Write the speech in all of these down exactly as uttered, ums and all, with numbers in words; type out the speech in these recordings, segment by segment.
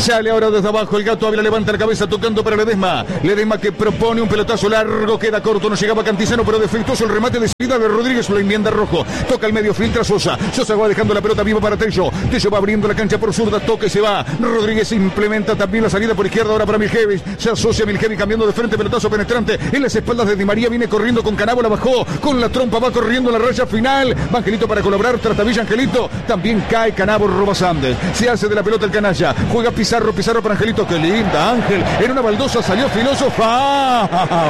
Sale ahora desde abajo el Gato Ávila, levanta la cabeza tocando para Ledesma. Ledesma que propone un pelotazo largo, queda corto, no llegaba Cantizano, pero defectuoso el remate de salida de Rodríguez, lo enmienda Rojo. Toca el medio, filtra Sosa. Sosa va dejando la pelota viva para Tello. Tello va abriendo la cancha por zurda, toca y se va. Rodríguez implementa también la salida por izquierda ahora para Miljevic. Se asocia Miljevic cambiando de frente, pelotazo penetrante en las espaldas de Di María, viene corriendo con Canabo, la bajó con la trompa, va corriendo en la raya final. Va Angelito para colaborar, Trastavilla Angelito, también cae Canabo, roba Sandes. Se hace de la pelota el canalla, juega Pizarro, Pizarro para Angelito, qué linda Ángel, en una baldosa salió filoso, ¡foul!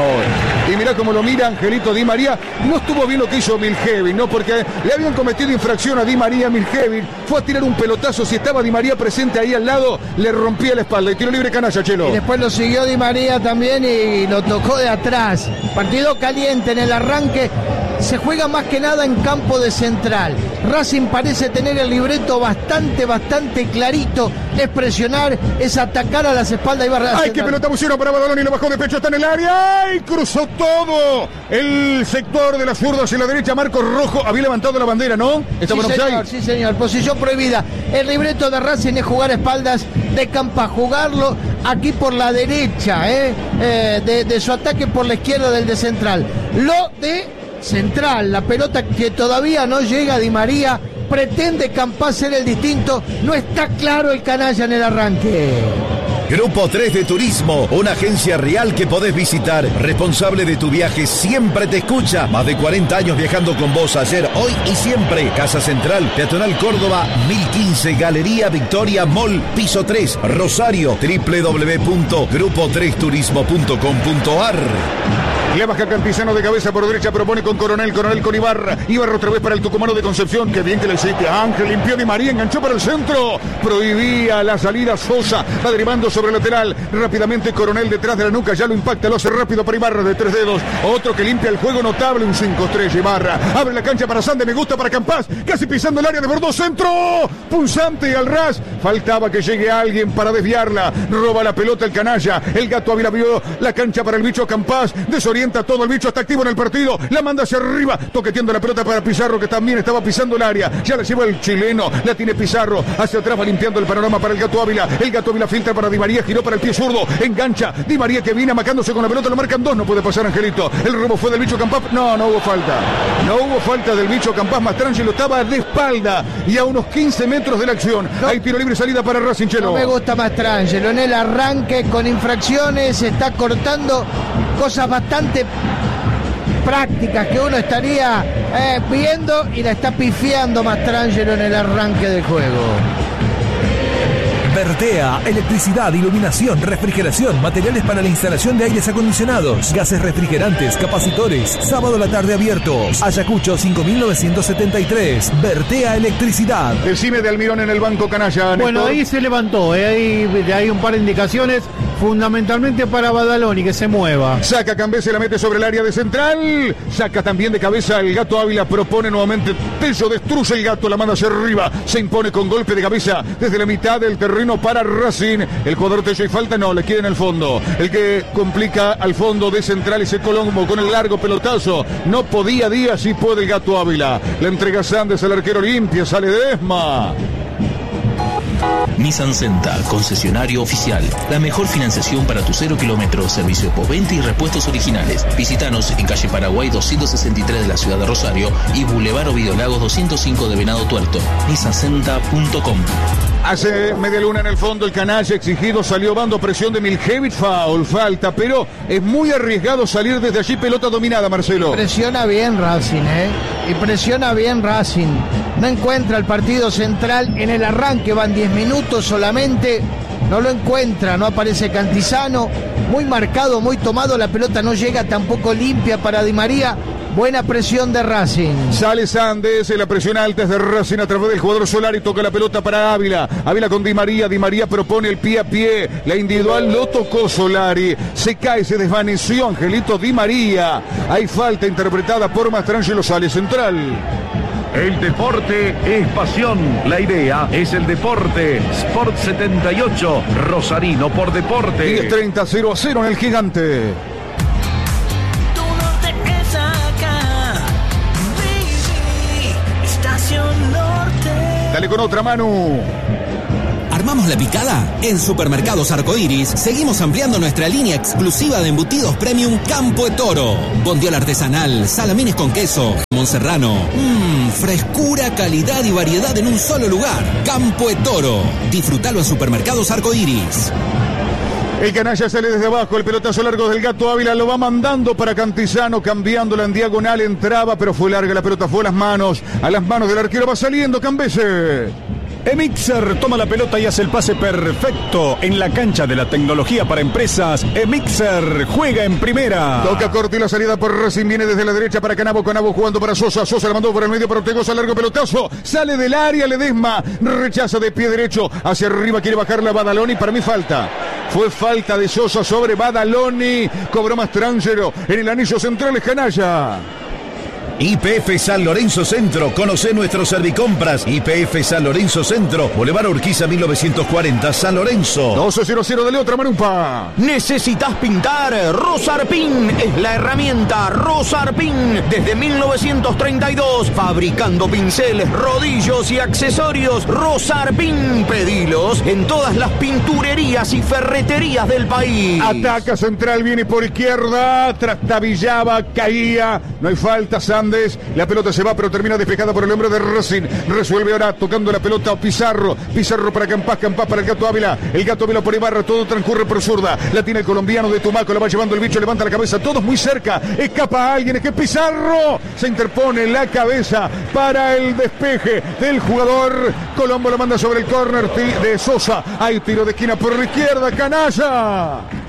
Y mirá cómo lo mira Angelito Di María. No estuvo bien lo que hizo Miljevic, ¿no? Porque le habían cometido infracción a Di María. Miljevic fue a tirar un pelotazo, si estaba Di María presente ahí al lado, le rompía la espalda y tiro libre canalla, Chelo. Y después lo siguió Di María también y lo tocó de atrás. Partido caliente en el arranque. Se juega más que nada en campo de Central. Racing parece tener el libreto bastante, bastante clarito. Es presionar, es atacar a las espaldas y barras. ¡Ay, qué pelota pusieron para Badaloni! Lo bajó de pecho, está en el área. ¡Ay, cruzó todo! El sector de las zurdas en la derecha. Marcos Rojo había levantado la bandera, ¿no? Sí, señor, sí, señor. Posición prohibida. El libreto de Racing es jugar a espaldas de Campas. Jugarlo aquí por la derecha, ¿eh? Eh, de, de su ataque por la izquierda del de Central. Lo de Central, la pelota que todavía no llega a Di María, pretende Campas ser el distinto, no está claro el canalla en el arranque. Grupo tres de Turismo, una agencia real que podés visitar. Responsable de tu viaje, siempre te escucha. Más de cuarenta años viajando con vos, ayer, hoy y siempre. Casa Central, Peatonal Córdoba, mil quince, Galería Victoria Mall, piso tres, Rosario, doble u doble u doble u punto grupo tres turismo punto com punto a r. Le baja Cantizano de cabeza por derecha, propone con Coronel, Coronel con Ibarra. Ibarra otra vez para el tucumano de Concepción. Qué bien que le hiciste. Ángel limpió Di María, enganchó para el centro. Prohibía la salida Sosa. Va derivando sobre el lateral. Rápidamente Coronel detrás de la nuca. Ya lo impacta, lo hace rápido para Ibarra de tres dedos. Otro que limpia el juego notable. Un cinco tres Ibarra. Abre la cancha para Sande. Me gusta para Campas. Casi pisando el área de Bordeaux. Centro. Punzante al ras. Faltaba que llegue alguien para desviarla. Roba la pelota el canalla. El Gato Ávila vio la cancha para el bicho Campas. Desorienta todo el bicho, está activo en el partido, la manda hacia arriba, toqueteando la pelota para Pizarro, que también estaba pisando el área, ya la lleva el chileno, la tiene Pizarro, hacia atrás va limpiando el panorama para el Gato Ávila, el Gato Ávila filtra para Di María, giró para el pie zurdo, engancha, Di María que viene amacándose con la pelota, lo marcan dos, no puede pasar Angelito, el robo fue del bicho Campas, no, no hubo falta, no hubo falta del bicho Campas, Mastrangelo estaba de espalda y a unos quince metros de la acción, no. Hay tiro libre, salida para Racing, Chelo. No me gusta Mastrangelo, en el arranque con infracciones, está cortando cosas bastante prácticas que uno estaría eh, viendo y la está pifiando Mastrangelo en el arranque del juego. Vertea, electricidad, iluminación, refrigeración, materiales para la instalación de aires acondicionados, gases refrigerantes, capacitores. Sábado a la tarde abiertos. Ayacucho cinco mil novecientos setenta y tres. Vertea Electricidad. Decime de Almirón en el banco canalla. Bueno, Néstor. ahí se levantó, eh, ahí hay un par de indicaciones, fundamentalmente para Badaloni, que se mueva. Saca Cambese, la mete sobre el área de Central. Saca también de cabeza el Gato Ávila, propone nuevamente Tello, destruye el Gato, la manda hacia arriba. Se impone con golpe de cabeza desde la mitad del terreno para Racing. El jugador Tello y falta, no, le queda en el fondo. El que complica al fondo de Central es el Colombo con el largo pelotazo. No podía Díaz, sí puede el Gato Ávila. La entrega Sandes al arquero limpia, sale Desma. Nissan Centa, concesionario oficial. La mejor financiación para tu cero kilómetros, servicio de postventa y repuestos originales. Visítanos en calle Paraguay doscientos sesenta y tres de la ciudad de Rosario y Boulevard Ovidio Lagos doscientos cinco de Venado Tuerto. nissan centa punto com. Hace media luna en el fondo el canalla exigido, salió bando, presión de Miljevic, foul, falta, pero es muy arriesgado salir desde allí, pelota dominada, Marcelo. Presiona bien Racing, ¿eh? Y presiona bien Racing. No encuentra el partido Central en el arranque, van diez minutos solamente. No lo encuentra, no aparece Cantizano. Muy marcado, muy tomado, la pelota no llega tampoco limpia para Di María. Buena presión de Racing. Sale Sandes, la presión alta es de Racing a través del jugador Solari, toca la pelota para Ávila. Ávila con Di María, Di María propone el pie a pie. La individual lo tocó Solari. Se cae, se desvaneció Angelito Di María. Hay falta interpretada por Mastrangelo, sale Central. El deporte es pasión. La idea es el deporte. Sport setenta y ocho, Rosarino por deporte. diez treinta, cero a cero en el Gigante. Estación Norte. Dale con otra, Manu. Armamos ¿Perdimos la picada? En Supermercados Arcoiris seguimos ampliando nuestra línea exclusiva de embutidos premium Campo de Toro. Bondiola artesanal, salamines con queso, jamón serrano. Mmm, frescura, calidad y variedad en un solo lugar. Campo de Toro. Disfrutalo en Supermercados Arcoiris. El canalla sale desde abajo, el pelotazo largo del Gato Ávila lo va mandando para Cantizano, cambiándola en diagonal, entraba, pero fue larga la pelota, fue a las manos, a las manos del arquero, va saliendo Cambese. Emixer toma la pelota y hace el pase perfecto en la cancha de la tecnología para empresas. Emixer juega en primera. Toca corto y la salida por Racing viene desde la derecha para Canabo. Canabo jugando para Sosa. Sosa la mandó por el medio para Ortegoza. Largo pelotazo. Sale del área Ledesma. Rechaza de pie derecho. Hacia arriba quiere bajarla Badaloni. Para mí falta. Fue falta de Sosa sobre Badaloni. Cobró Mastrangelo en el anillo central. Es canalla. Y P F San Lorenzo Centro, conoce nuestros servicompras. Y P F San Lorenzo Centro, Boulevard Urquiza mil novecientos cuarenta, San Lorenzo. doce cero cero, dale otra Marupa. ¿Necesitas pintar? Rosarpin es la herramienta. Rosarpin, desde mil novecientos treinta y dos, fabricando pinceles, rodillos y accesorios. Rosarpin, pedilos en todas las pinturerías y ferreterías del país. Ataca Central, viene por izquierda, trastabillaba, caía, no hay falta, Sandes. La pelota se va, pero termina despejada por el hombre de Racing. Resuelve ahora tocando la pelota Pizarro. Pizarro para Campás, Campás para el Gato Ávila. El Gato Ávila por Ibarra, todo transcurre por zurda. La tiene el colombiano de Tumaco, la va llevando el bicho, levanta la cabeza, todos muy cerca. Escapa a alguien, es que Pizarro se interpone la cabeza para el despeje del jugador. Colombo lo manda sobre el córner de Sosa. Hay tiro de esquina por la izquierda, canalla.